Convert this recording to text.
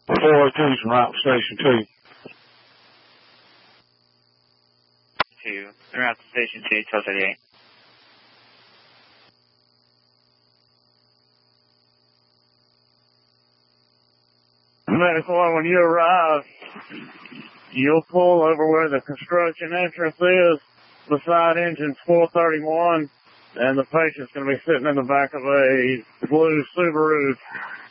402's en route to Station 2. 2. En route to Station 2, 1238. Medical, when you arrive, you'll pull over where the construction entrance is, beside engine 431, and the patient's going to be sitting in the back of a blue Subaru